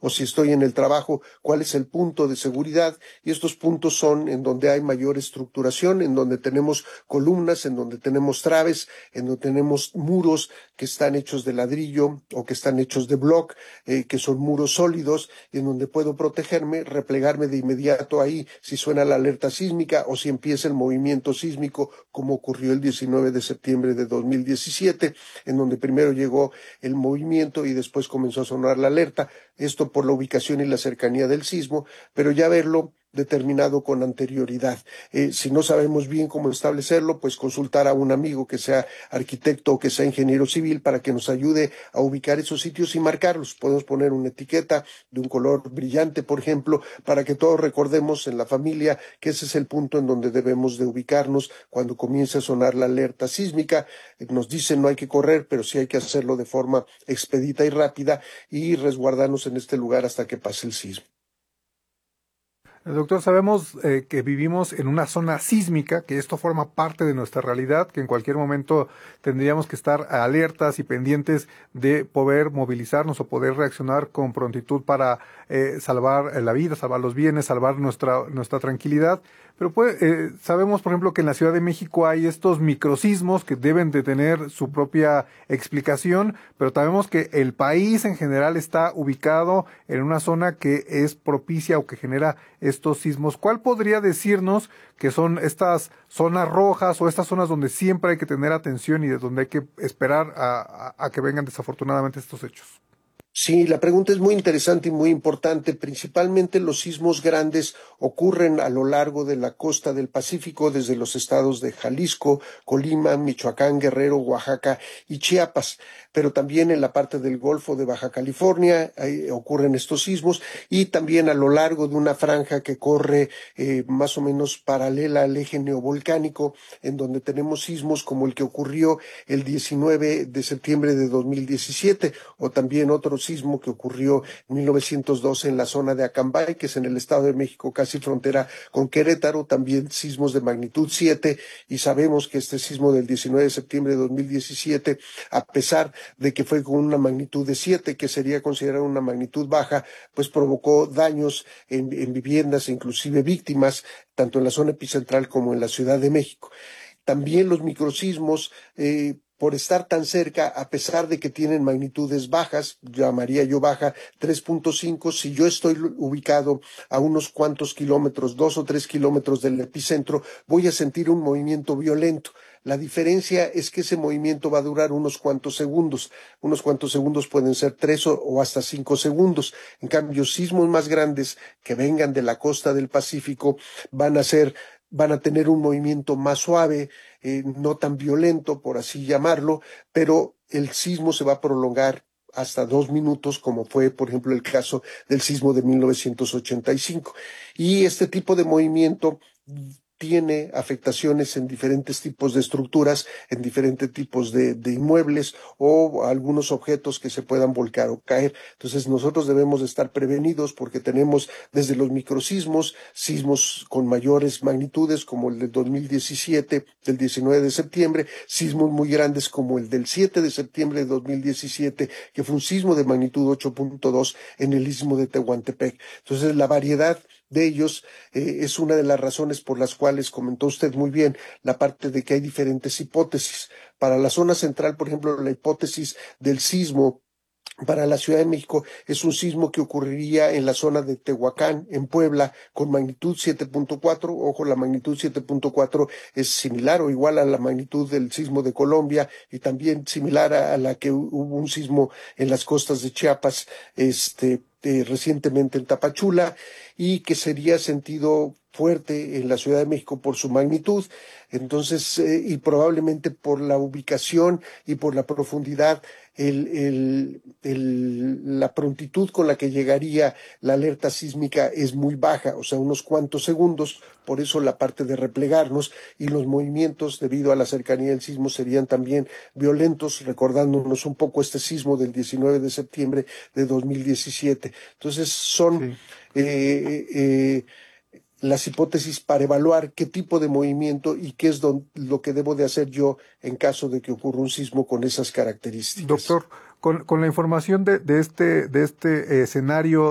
o si estoy en el trabajo, cuál es el punto de seguridad. Y estos puntos son en donde hay mayor estructuración, en donde tenemos columnas, en donde tenemos traves, en donde tenemos muros que están hechos de ladrillo o que están hechos de block, que son muros sólidos, y en donde puedo protegerme, replegarme de inmediato ahí si suena la alerta sísmica o si empieza el movimiento sísmico, como ocurrió el 19 de septiembre de 2017, en donde primero llegó el movimiento y después comenzó a sonar la alerta, esto por la ubicación y la cercanía del sismo, pero ya verlo determinado con anterioridad. Si no sabemos bien cómo establecerlo, pues consultar a un amigo que sea arquitecto o que sea ingeniero civil para que nos ayude a ubicar esos sitios y marcarlos. Podemos poner una etiqueta de un color brillante, por ejemplo, para que todos recordemos en la familia que ese es el punto en donde debemos de ubicarnos cuando comience a sonar la alerta sísmica. Nos dicen no hay que correr, pero sí hay que hacerlo de forma expedita y rápida y resguardarnos en este lugar hasta que pase el sismo. Doctor, sabemos que vivimos en una zona sísmica, que esto forma parte de nuestra realidad, que en cualquier momento tendríamos que estar alertas y pendientes de poder movilizarnos o poder reaccionar con prontitud para salvar la vida, salvar los bienes, salvar nuestra tranquilidad. Pero sabemos, por ejemplo, que en la Ciudad de México hay estos microsismos que deben de tener su propia explicación, pero sabemos que el país en general está ubicado en una zona que es propicia o que genera estos sismos. ¿Cuál podría decirnos que son estas zonas rojas o estas zonas donde siempre hay que tener atención y de donde hay que esperar a que vengan desafortunadamente estos hechos? Sí, la pregunta es muy interesante y muy importante. Principalmente los sismos grandes ocurren a lo largo de la costa del Pacífico, desde los estados de Jalisco, Colima, Michoacán, Guerrero, Oaxaca y Chiapas, pero también en la parte del Golfo de Baja California ocurren estos sismos, y también a lo largo de una franja que corre más o menos paralela al eje neovolcánico, en donde tenemos sismos como el que ocurrió el 19 de septiembre de 2017, o también otros sismo que ocurrió en 1912 en la zona de Acambay, que es en el Estado de México, casi frontera con Querétaro, también sismos de magnitud 7, y sabemos que este sismo del 19 de septiembre de 2017, a pesar de que fue con una magnitud de 7, que sería considerada una magnitud baja, pues provocó daños en viviendas e inclusive víctimas, tanto en la zona epicentral como en la Ciudad de México. También los microsismos, por estar tan cerca, a pesar de que tienen magnitudes bajas, llamaría yo baja 3.5, si yo estoy ubicado a unos cuantos kilómetros, 2 o 3 kilómetros del epicentro, voy a sentir un movimiento violento. La diferencia es que ese movimiento va a durar unos cuantos segundos. Unos cuantos segundos pueden ser 3 o hasta 5 segundos. En cambio, sismos más grandes que vengan de la costa del Pacífico van a tener un movimiento más suave, no tan violento, por así llamarlo, pero el sismo se va a prolongar hasta 2 minutos, como fue, por ejemplo, el caso del sismo de 1985. Y este tipo de movimiento tiene afectaciones en diferentes tipos de estructuras, en diferentes tipos de inmuebles o algunos objetos que se puedan volcar o caer. Entonces nosotros debemos de estar prevenidos porque tenemos desde los microsismos, sismos con mayores magnitudes como el del 2017, del 19 de septiembre, sismos muy grandes como el del 7 de septiembre de 2017, que fue un sismo de magnitud 8.2 en el istmo de Tehuantepec. Entonces la variedad de ellos es una de las razones por las cuales comentó usted muy bien la parte de que hay diferentes hipótesis. Para la zona central, por ejemplo, la hipótesis del sismo para la Ciudad de México es un sismo que ocurriría en la zona de Tehuacán, en Puebla, con magnitud 7.4. Ojo, la magnitud 7.4 es similar o igual a la magnitud del sismo de Colombia y también similar a la que hubo un sismo en las costas de Chiapas, recientemente en Tapachula, y que sería sentido fuerte en la Ciudad de México por su magnitud. Entonces, y probablemente por la ubicación y por la profundidad, la prontitud con la que llegaría la alerta sísmica es muy baja, o sea, unos cuantos segundos. Por eso la parte de replegarnos y los movimientos debido a la cercanía del sismo serían también violentos, recordándonos un poco este sismo del 19 de septiembre de 2017. Entonces son Sí. las hipótesis para evaluar qué tipo de movimiento y qué es lo que debo de hacer yo en caso de que ocurra un sismo con esas características. Doctor, con la información de este escenario